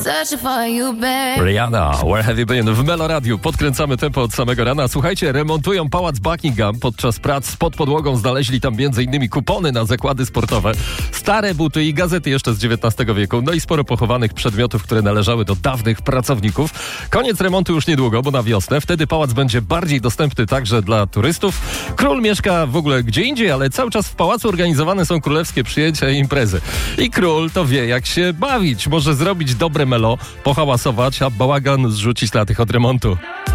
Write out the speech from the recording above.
Rihanna, Where Have You Been? W Melo Radiu podkręcamy tempo od samego rana. Słuchajcie, remontują pałac Buckingham. Podczas prac pod podłogą znaleźli tam m.in. kupony na zakłady sportowe, stare buty i gazety jeszcze z XIX wieku, no i sporo pochowanych przedmiotów, które należały do dawnych pracowników. Koniec remontu już niedługo, bo na wiosnę. Wtedy pałac będzie bardziej dostępny także dla turystów. Król mieszka w ogóle gdzie indziej, ale cały czas w pałacu organizowane są królewskie przyjęcia i imprezy. I król to wie, jak się bawić. Może zrobić dobre melo, pohałasować, a bałagan zrzucić na tych od remontu.